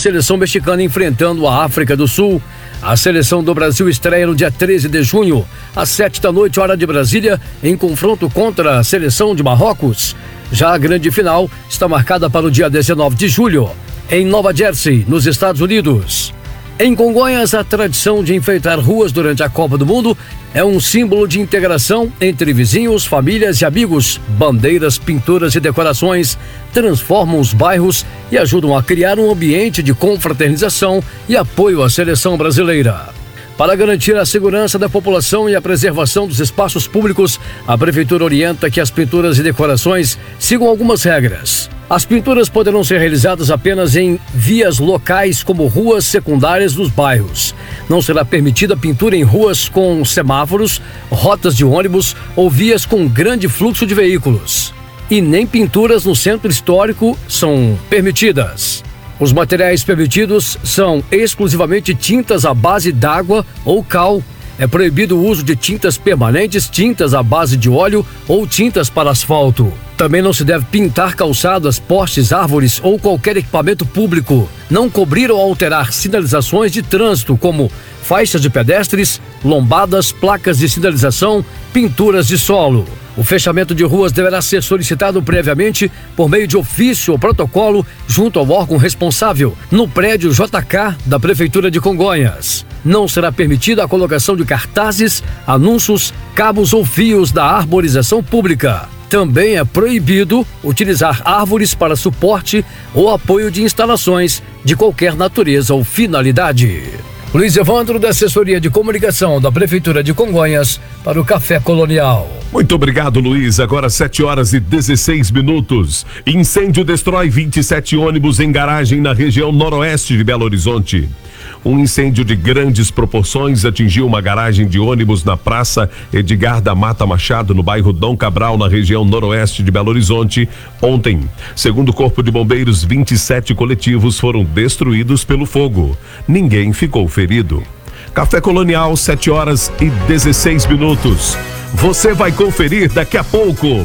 seleção mexicana enfrentando a África do Sul. A seleção do Brasil estreia no dia 13 de junho, às 7 da noite, hora de Brasília, em confronto contra a seleção de Marrocos. Já a grande final está marcada para o dia 19 de julho, em Nova Jersey, nos Estados Unidos. Em Congonhas, a tradição de enfeitar ruas durante a Copa do Mundo é um símbolo de integração entre vizinhos, famílias e amigos. Bandeiras, pinturas e decorações transformam os bairros e ajudam a criar um ambiente de confraternização e apoio à seleção brasileira. Para garantir a segurança da população e a preservação dos espaços públicos, a Prefeitura orienta que as pinturas e decorações sigam algumas regras. As pinturas poderão ser realizadas apenas em vias locais, como ruas secundárias dos bairros. Não será permitida pintura em ruas com semáforos, rotas de ônibus ou vias com grande fluxo de veículos. E nem pinturas no centro histórico são permitidas. Os materiais permitidos são exclusivamente tintas à base d'água ou cal. É proibido o uso de tintas permanentes, tintas à base de óleo ou tintas para asfalto. Também não se deve pintar calçadas, postes, árvores ou qualquer equipamento público. Não cobrir ou alterar sinalizações de trânsito, como faixas de pedestres, lombadas, placas de sinalização, pinturas de solo. O fechamento de ruas deverá ser solicitado previamente por meio de ofício ou protocolo junto ao órgão responsável, no prédio JK da Prefeitura de Congonhas. Não será permitida a colocação de cartazes, anúncios, cabos ou fios da arborização pública. Também é proibido utilizar árvores para suporte ou apoio de instalações de qualquer natureza ou finalidade. Luiz Evandro, da Assessoria de Comunicação da Prefeitura de Congonhas, para o Café Colonial. Muito obrigado, Luiz. Agora 7h16. Incêndio destrói 27 ônibus em garagem na região noroeste de Belo Horizonte. Um incêndio de grandes proporções atingiu uma garagem de ônibus na Praça Edgar da Mata Machado, no bairro Dom Cabral, na região noroeste de Belo Horizonte, ontem. Segundo o Corpo de Bombeiros, 27 coletivos foram destruídos pelo fogo. Ninguém ficou ferido. Café Colonial, 7h16. Você vai conferir daqui a pouco.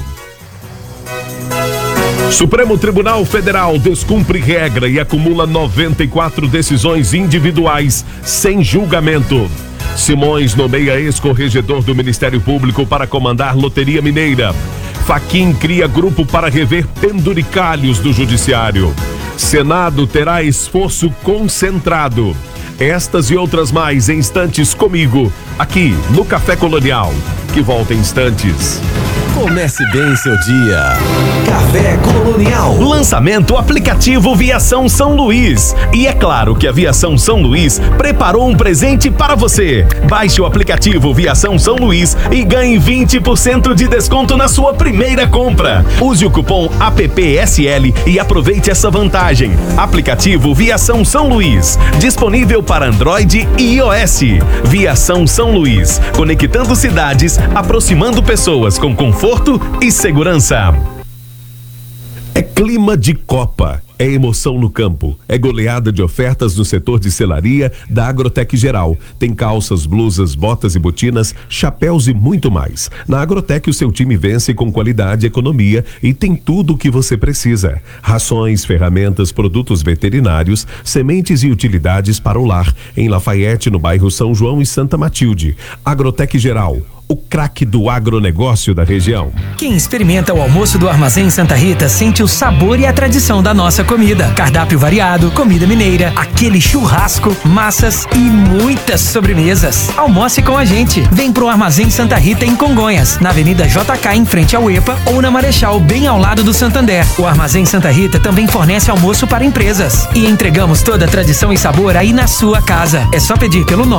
Supremo Tribunal Federal descumpre regra e acumula 94 decisões individuais sem julgamento. Simões nomeia ex-corregedor do Ministério Público para comandar Loteria Mineira. Fachin cria grupo para rever penduricalhos do Judiciário. Senado terá esforço concentrado. Estas e outras mais em instantes comigo, aqui no Café Colonial, que volta em instantes. Comece bem seu dia. Café Colonial. Lançamento aplicativo Viação São Luís. E é claro que a Viação São Luís preparou um presente para você. Baixe o aplicativo Viação São Luís e ganhe 20% de desconto na sua primeira compra. Use o cupom APPSL e aproveite essa vantagem. Aplicativo Viação São Luís. Disponível para Android e iOS. Viação São Luís. Conectando cidades, aproximando pessoas com conforto e segurança. É clima de Copa, é emoção no campo, é goleada de ofertas no setor de selaria da Agrotec Geral. Tem calças, blusas, botas e botinas, chapéus e muito mais. Na Agrotec o seu time vence com qualidade e economia e tem tudo o que você precisa. Rações, ferramentas, produtos veterinários, sementes e utilidades para o lar. Em Lafayette, no bairro São João e Santa Matilde. Agrotec Geral, o craque do agronegócio da região. Quem experimenta o almoço do Armazém Santa Rita sente o sabor e a tradição da nossa comida. Cardápio variado, comida mineira, aquele churrasco, massas e muitas sobremesas. Almoce com a gente. Vem pro Armazém Santa Rita em Congonhas, na Avenida JK em frente ao EPA ou na Marechal, bem ao lado do Santander. O Armazém Santa Rita também fornece almoço para empresas. E entregamos toda a tradição e sabor aí na sua casa. É só pedir pelo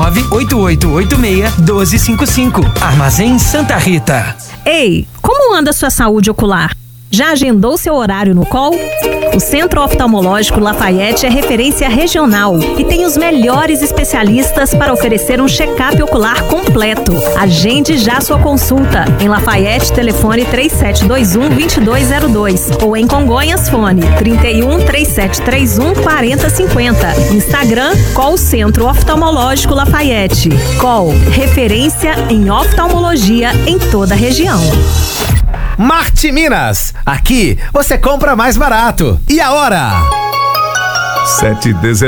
98886-1255. Armazém Santa Rita. Ei, como anda sua saúde ocular? Já agendou seu horário no COL? O Centro Oftalmológico Lafayette é referência regional e tem os melhores especialistas para oferecer um check-up ocular completo. Agende já sua consulta. Em Lafayette, telefone 3721-2202 ou em Congonhas, fone 31-3731-4050. Instagram, COL Centro Oftalmológico Lafayette. COL, referência em oftalmologia em toda a região. Marte Minas, aqui você compra mais barato. E a hora? 7h19.